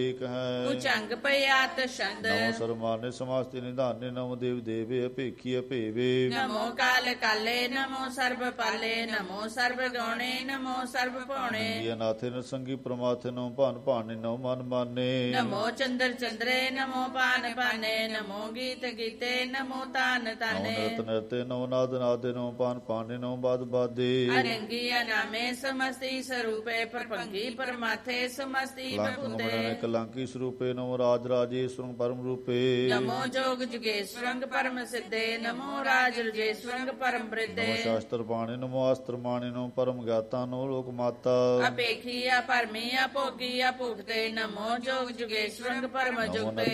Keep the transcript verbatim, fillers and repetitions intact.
ਏਕ ਹੈ ਉਚੰਗ ਪਿਆਤ ਛੰਦ ਨਮੋ ਸਰਮਾਨੇ ਸਮਾਸਤੇ ਨਿਧਾਨੇ ਨਮੋ ਦੇਵ ਦੇਵੇ ਅਭੇਖੀ ਅਭੇਵੇ ਨਮੋ ਕਾਲ ਕਾਲੇ ਨਮੋ ਸਰਬ ਪਾਲੇ ਨਮੋ ਸਰਬ ਗਉਣੇ ਨਮੋ ਸਰਬ ਭਉਣੇ ਜੀ ਅਨਾਥੇ ਨਰਸੰਗੀ ਪ੍ਰਮਾਥੇ ਨਮੋ ਭਾਨ ਭਾਨੇ ਨਮੋ ਮਨ ਮਾਨੇ ਨਮੋ ਚੰਦਰ ਚੰਦਰੇ ਨਮੋ ਪਾਨ ਪਾਨੇ ਨਮੋ ਗੀਤ ਗੀਤੇ ਨਮੋ ਤਾਨ ਨਮੋ ਤਾਨੇ ਨਿਰਤ ਨਿਰਤੇ ਨਮੋ ਨਾਦ ਨਾਦੇ ਨਮੋ ਪਾਨ ਪਾਨੇ ਨਮੋ ਬਾਦ ਬਾਦੇ ਅਰੰਗੀ ਅਨਾਮੇ ਸਮਸਤੀ ਸਰੂਪੇ ਪਰਪੰਗੀ ਪਰਮਾਥੇ ਸਮਸਤੀ ਕਲੰਕ ਬਪੂਤੇ ਮਰਣੇ ਕਲੰਕੀ ਸਰੂਪੇ ਨਮੋ ਰਾਜ ਰਾਜੇਸ਼ਵਰੰ ਪਰਮ ਰੂਪੇ ਨਮੋ ਜੋਗ ਜੁਗੇਸ਼ਵਰੰ ਪਰਮ ਸਿੱਧੇ ਨਮੋ ਰਾਜ ਰਜੇਸ਼ਵਰੰ ਪਰਮ ਬ੍ਰਿਧੇ ਨਮੋ ਸ਼ਾਸਤਰ ਬਾਣੇ ਨਮੋ ਅਸਤਰ ਬਾਣੇ ਨਮੋ ਪਰਮ ਗਿਆਤਾ ਨਮੋ ਲੋਕ ਮਾਤਾ ਅਪੇਖੀ ਅਪਰਮੀ ਅਭੋਗੀ ਅਭੁਗਤੇ ਨਮੋ ਜੋਗ ਜੁਗੇਸ਼ਵਰੰ ਪਰਮ ਨਮੋ ਜੁਗਤੇ